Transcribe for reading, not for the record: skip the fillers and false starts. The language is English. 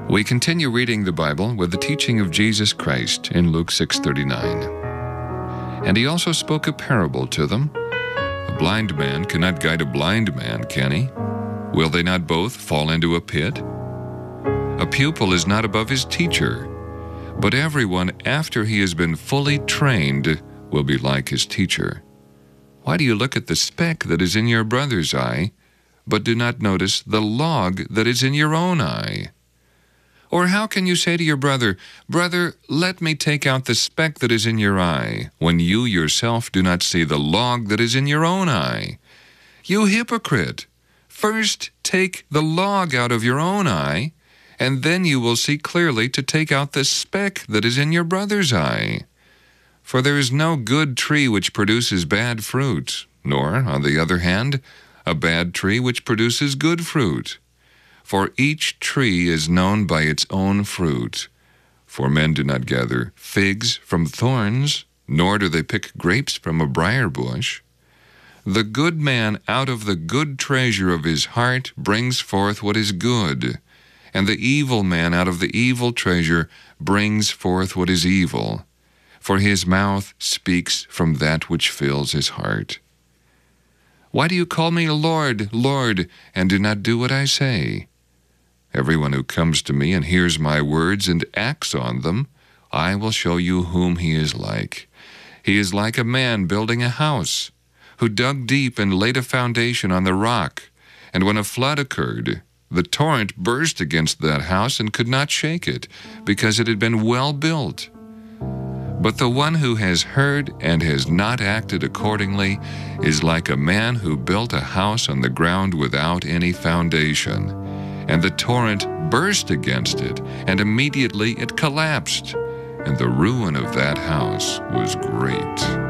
We continue reading the Bible with the teaching of Jesus Christ in Luke 6:39. And he also spoke a parable to them. A blind man cannot guide a blind man, can he? Will they not both fall into a pit? A pupil is not above his teacher, but everyone after he has been fully trained will be like his teacher. Why do you look at the speck that is in your brother's eye, but do not notice the log that is in your own eye? Or how can you say to your brother, "Brother, let me take out the speck that is in your eye," when you yourself do not see the log that is in your own eye? You hypocrite! First take the log out of your own eye, and then you will see clearly to take out the speck that is in your brother's eye. For there is no good tree which produces bad fruit, nor, on the other hand, a bad tree which produces good fruit. For each tree is known by its own fruit. For men do not gather figs from thorns, nor do they pick grapes from a briar bush. The good man out of the good treasure of his heart brings forth what is good, and the evil man out of the evil treasure brings forth what is evil. For his mouth speaks from that which fills his heart. Why do you call me Lord, Lord, and do not do what I say? Everyone who comes to me and hears my words and acts on them, I will show you whom he is like. He is like a man building a house, who dug deep and laid a foundation on the rock. And when a flood occurred, the torrent burst against that house and could not shake it, because it had been well built. But the one who has heard and has not acted accordingly is like a man who built a house on the ground without any foundation. And the torrent burst against it, and immediately it collapsed, and the ruin of that house was great.